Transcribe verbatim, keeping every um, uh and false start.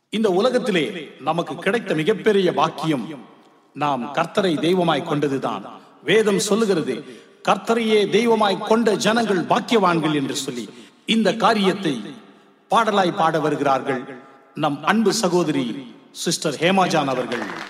இந்த உலகத்திலே நமக்கு கிடைத்த மிகப்பெரிய பாக்கியம் நாம் கர்த்தரை தெய்வமாய் கொண்டதுதான். வேதம் சொல்லுகிறது, கர்த்தரையே தெய்வமாய் கொண்ட ஜனங்கள் பாக்கியவான்கள் என்று சொல்லி இந்த காரியத்தை பாடலாய் பாட வருகிறார்கள் நம் அன்பு சகோதரி சிஸ்டர் ஹேமாஜான் அவர்கள்.